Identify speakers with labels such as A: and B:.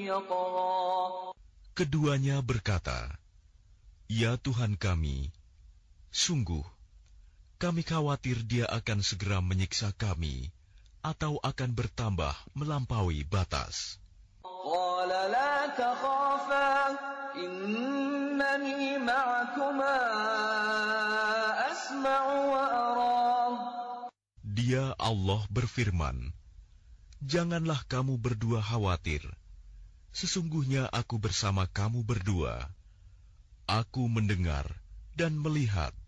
A: يطغى.
B: Keduanya berkata, "Ya Tuhan kami, sungguh kami khawatir dia akan segera menyiksa kami atau akan bertambah melampaui batas."
A: قال لا تخافا إنني معكما أسمع وأرى.
B: Dia Allah berfirman, "Janganlah kamu berdua khawatir. Sesungguhnya aku bersama kamu berdua. Aku mendengar dan melihat."